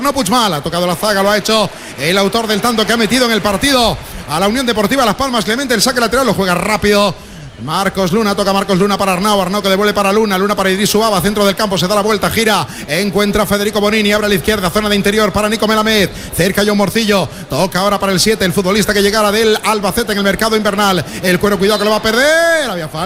No Puigmal, ha tocado la zaga, lo ha hecho el autor del tanto que ha metido en el partido a la Unión Deportiva Las Palmas. Clemente, el saque lateral lo juega rápido. Marcos Luna, toca Marcos Luna para Arnau que devuelve para Luna para Idris Ubaba, centro del campo, se da la vuelta, gira, encuentra a Federico Bonini, abre a la izquierda, zona de interior para Nico Melamed, cerca John Morcillo, toca ahora para el 7, el futbolista que llegara del Albacete en el mercado invernal, el Cuero, cuidado que lo va a perder,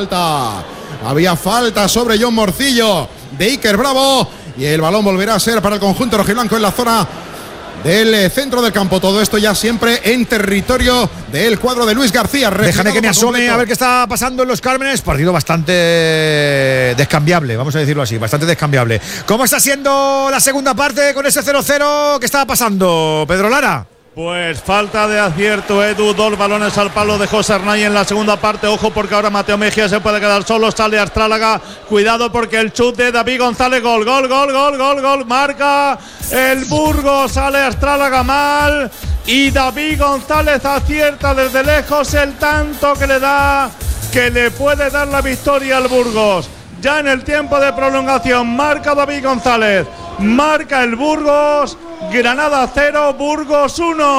había falta sobre John Morcillo de Iker Bravo, y el balón volverá a ser para el conjunto rojiblanco en la zona del centro del campo. Todo esto ya siempre en territorio del cuadro de Luis García. Déjame que me asome a ver qué está pasando en Los Cármenes. Partido bastante descambiable, vamos a decirlo así, bastante descambiable. ¿Cómo está siendo la segunda parte con ese 0-0? ¿Qué estaba pasando, Pedro Lara? Pues falta de acierto, Edu, 2 balones al palo de José Arnay en la segunda parte. Ojo porque ahora Mateo Mejía se puede quedar solo, sale Astrálaga. Cuidado porque el chute de David González, gol. Marca el Burgos, sale Astrálaga mal. Y David González acierta desde lejos el tanto que le da, que le puede dar la victoria al Burgos. Ya en el tiempo de prolongación marca David González, marca el Burgos. Granada 0, Burgos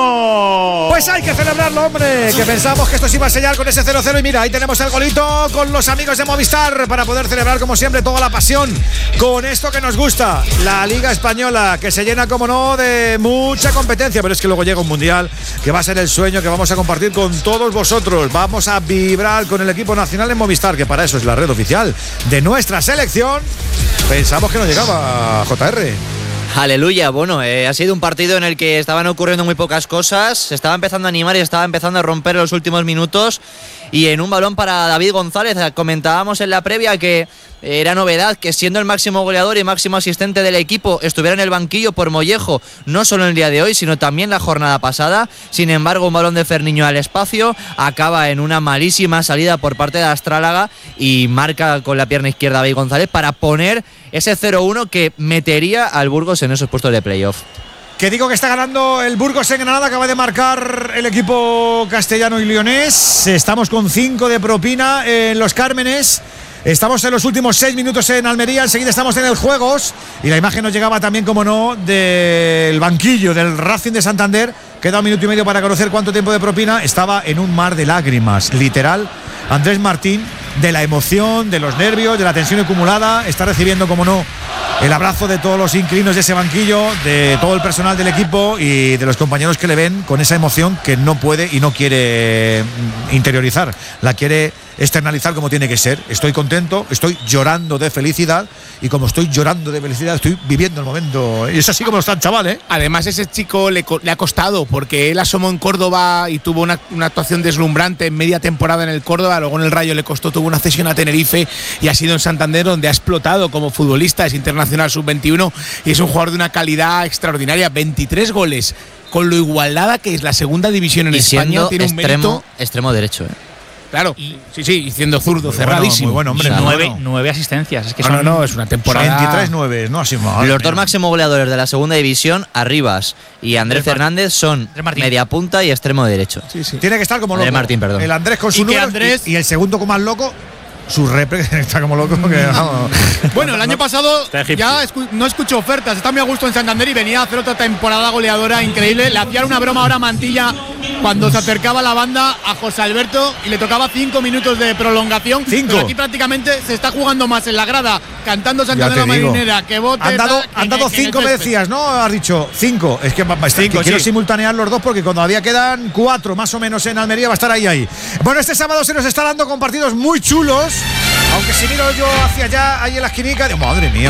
1. Pues hay que celebrarlo, hombre, que pensamos que esto se iba a sellar con ese 0-0 y mira, ahí tenemos el golito con los amigos de Movistar para poder celebrar como siempre toda la pasión con esto que nos gusta, la Liga Española, que se llena como no de mucha competencia, pero es que luego llega un mundial que va a ser el sueño que vamos a compartir con todos vosotros. Vamos a vibrar con el equipo nacional en Movistar, que para eso es la red oficial de nuestra selección. Pensamos que no llegaba JR. Aleluya, bueno, ha sido un partido en el que estaban ocurriendo muy pocas cosas, se estaba empezando a animar y estaba empezando a romper en los últimos minutos, y en un balón para David González. Comentábamos en la previa que era novedad que, siendo el máximo goleador y máximo asistente del equipo, estuviera en el banquillo por Mollejo, no solo en el día de hoy, sino también la jornada pasada. Sin embargo, un balón de Ferniño al espacio acaba en una malísima salida por parte de Astrálaga y marca con la pierna izquierda David González para poner ese 0-1 que metería al Burgos en esos puestos de playoff. Que digo que está ganando el Burgos en Granada, acaba de marcar el equipo castellano y leonés. Estamos con 5 de propina en Los Cármenes. Estamos en los últimos 6 minutos en Almería, enseguida estamos en el Juegos y la imagen nos llegaba también, como no, del banquillo del Racing de Santander. Queda 1 minuto y medio para conocer cuánto tiempo de propina. Estaba en un mar de lágrimas, literal. Andrés Martín, de la emoción, de los nervios, de la tensión acumulada, está recibiendo, como no, el abrazo de todos los inquilinos de ese banquillo, de todo el personal del equipo y de los compañeros que le ven con esa emoción que no puede y no quiere interiorizar, la quiere externalizar como tiene que ser. Estoy contento, estoy llorando de felicidad y como estoy llorando de felicidad estoy viviendo el momento. Y es así como está el chaval, ¿eh? Además, ese chico le ha costado, porque él asomó en Córdoba y tuvo una actuación deslumbrante en media temporada en el Córdoba, luego en el Rayo le costó, tuvo una cesión a Tenerife y ha sido en Santander donde ha explotado como futbolista. Es internacional sub-21 y es un jugador de una calidad extraordinaria. 23 goles, con lo igualada que es la segunda división en España. Tiene un mérito. Extremo derecho, ¿eh? Claro, sí, y siendo zurdo, cerradísimo. Muy bueno, hombre. 9 asistencias. Es que no, es una temporada. 23-9, no así más. Los dos máximos goleadores de la segunda división, Arribas y Andrés Fernández, son media punta y extremo derecho. Sí. Tiene que estar como loco. Martín, perdón. El Andrés con su número y el segundo como más loco. Su repre está como loco. Bueno, el año pasado ya no escucho ofertas. Está muy a gusto en Santander y venía a hacer otra temporada goleadora increíble. Le hacían una broma ahora a Mantilla cuando se acercaba la banda a José Alberto y le tocaba 5 minutos de prolongación. 5. Pero aquí prácticamente se está jugando más en la grada, cantando Santander la Marinera, que bote. Han dado 5, me decías, ¿no? Has dicho 5. Es que quiero simultanear los dos porque todavía quedan 4 más o menos en Almería. Va a estar ahí. Bueno, este sábado se nos está dando con partidos muy chulos. Aunque si miro yo hacia allá, ahí en la esquinica, digo, madre mía,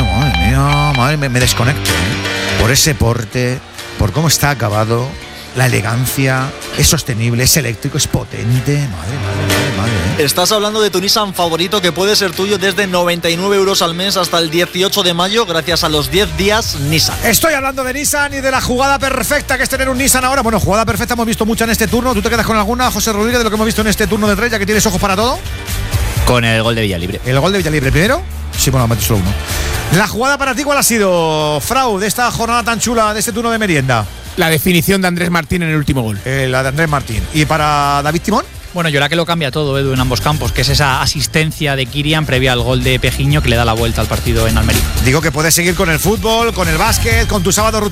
me desconecto, ¿eh? Por ese porte, por cómo está acabado, la elegancia, es sostenible, es eléctrico, es potente. Madre. Estás hablando de tu Nissan favorito, que puede ser tuyo desde 99 euros al mes hasta el 18 de mayo gracias a los 10 días Nissan. Estoy hablando de Nissan y de la jugada perfecta que es tener un Nissan ahora. Bueno, jugada perfecta hemos visto mucha en este turno. ¿Tú te quedas con alguna, José Rodríguez, de lo que hemos visto en este turno del Rey, ya que tienes ojos para todo? Con el gol de Villalibre. ¿El gol de Villalibre primero? Sí, bueno, meto solo uno. ¿La jugada para ti cuál ha sido, Frau, de esta jornada tan chula, de este turno de merienda? La definición de Andrés Martín en el último gol. La de Andrés Martín. ¿Y para David Timón? Bueno, yo la que lo cambia todo, Edu, en ambos campos, que es esa asistencia de Kirian previa al gol de Pejiño que le da la vuelta al partido en Almería. Digo que puedes seguir con el fútbol, con el básquet, con tu sábado